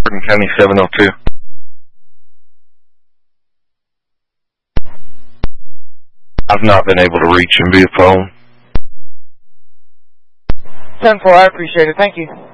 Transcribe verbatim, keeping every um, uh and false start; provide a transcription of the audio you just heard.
County seven oh two. I've not been able to reach him via phone. ten four, I appreciate it. Thank you.